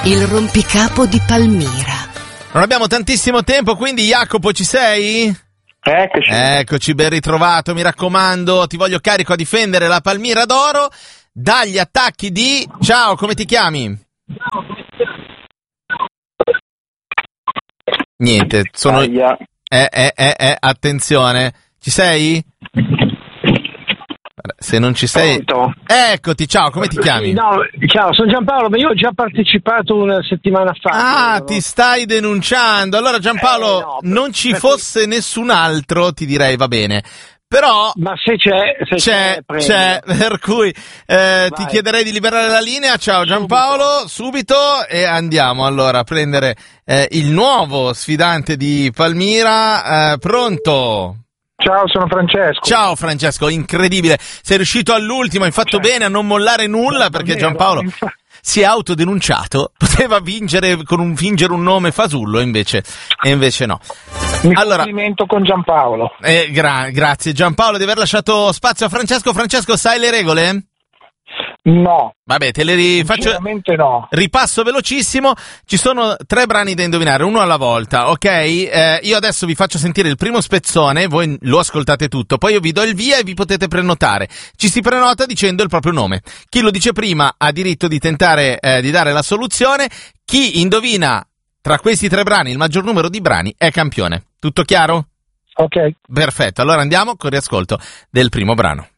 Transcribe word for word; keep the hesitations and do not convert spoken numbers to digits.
Il rompicapo di Palmira. Non abbiamo tantissimo tempo, quindi Jacopo, ci sei? Eccoci. Eccoci, ben ritrovato, mi raccomando, ti voglio carico a difendere la Palmira d'Oro dagli attacchi di... Ciao, come ti chiami? Niente, sono... Aia. Eh, eh, eh, eh, attenzione, ci sei? Se non ci sei... Pronto? Eccoti, ciao, come ti chiami? No, ciao, sono Giampaolo, ma io ho già partecipato una settimana fa. Ah, credo, ti no? stai denunciando. Allora Giampaolo, Eh, no, non ci per- fosse nessun altro, ti direi va bene. Però Ma se c'è, se c'è, c'è, c'è, per cui eh, ti Vai. chiederei di liberare la linea. Ciao Giampaolo, subito, e andiamo allora a prendere eh, il nuovo sfidante di Palmira. Eh, pronto? Ciao, sono Francesco. Ciao Francesco, incredibile, sei riuscito all'ultimo, hai fatto bene a non mollare nulla perché Davvero? Giampaolo si è autodenunciato, poteva vincere con un, fingere un nome fasullo, invece, e invece no. Mi Allora, complimento con Giampaolo. eh, gra- grazie Giampaolo di aver lasciato spazio a Francesco. Francesco, sai le regole? No, Vabbè, te le rifaccio. sinceramente no. Ripasso velocissimo, ci sono tre brani da indovinare, uno alla volta, ok? Eh, io adesso vi faccio sentire il primo spezzone, voi lo ascoltate tutto, poi io vi do il via e vi potete prenotare. Ci si prenota dicendo il proprio nome. Chi lo dice prima ha diritto di tentare eh, di dare la soluzione, chi indovina tra questi tre brani il maggior numero di brani è campione. Tutto chiaro? Ok. Perfetto, allora andiamo con riascolto del primo brano.